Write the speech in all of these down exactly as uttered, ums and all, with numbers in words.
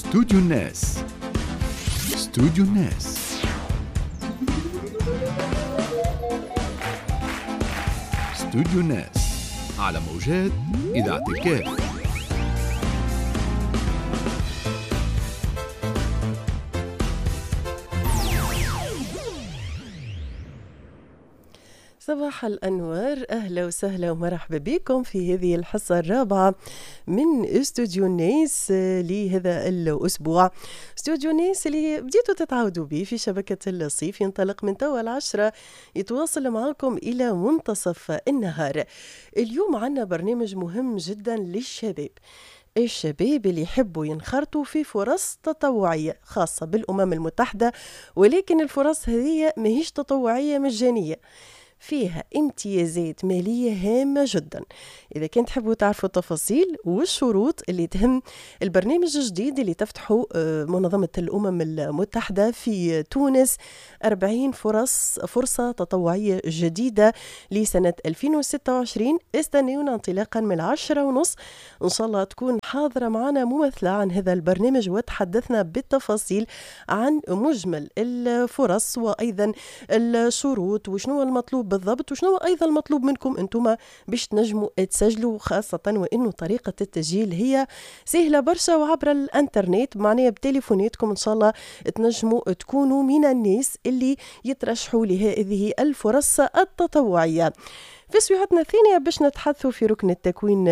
استوديو الناس. استوديو الناس استوديو الناس على موجات إذاعة الكاف. صباح الأنوار، أهلا وسهلا ومرحبا بكم في هذه الحصة الرابعة من استوديو الناس لهذا الأسبوع. استوديو الناس اللي بديتوا تتعودوا به في شبكة الصيف، ينطلق من توا العشرة، يتواصل معكم إلى منتصف النهار. اليوم عنا برنامج مهم جدا للشباب، الشباب اللي يحبوا ينخرطوا في فرص تطوعية خاصة بالأمم المتحدة، ولكن الفرص هذه ماهيش تطوعية مجانية، فيها امتيازات مالية هامة جدا. إذا كنت تحبوا تعرفوا التفاصيل والشروط اللي تهم البرنامج الجديد اللي تفتحوا منظمة الأمم المتحدة في تونس، أربعين فرص فرصة تطوعية جديدة لسنة ألفين وستة وعشرين، استنونا انطلاقا من العشرة ونص إن شاء الله تكون حاضرة معنا ممثلة عن هذا البرنامج، وتحدثنا بالتفاصيل عن مجمل الفرص وأيضا الشروط وشنو المطلوب بالضبط، وشنو أيضا المطلوب منكم أنتم باش تنجموا تسجلوا، خاصة وإنه طريقة التسجيل هي سهلة برشا وعبر الانترنت، معناها بتليفوناتكم إن شاء الله تنجموا تكونوا من الناس اللي يترشحوا لهذه الفرص التطوعية. في سويعتنا الثانية باش نتحدثوا في ركن التكوين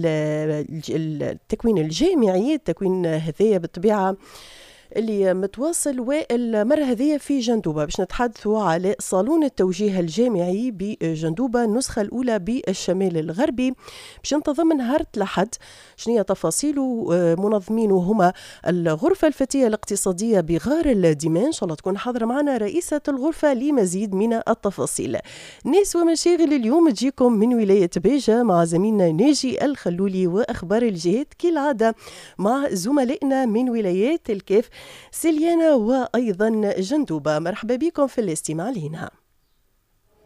التكوين الجامعي. التكوين هذايا بالطبيعة اللي متواصل، والمرة هذه في جندوبة باش نتحدثوا على صالون التوجيه الجامعي بجندوبة، النسخة الأولى بالشمال الغربي، باش ينتظم نهار الأحد. شنية تفاصيله؟ منظمين هما الغرفة الفتية الاقتصادية بغار الدماء، إن شاء الله تكون حاضرة معنا رئيسة الغرفة لمزيد من التفاصيل. ناس ومشاغل اليوم تجيكم من ولاية بيجة مع زميلنا ناجي الخلولي، وأخبار الجهات كالعادة مع زملائنا من ولايات الكاف سليانة وأيضا جندوبة. مرحبا بكم في الاستماع لنا.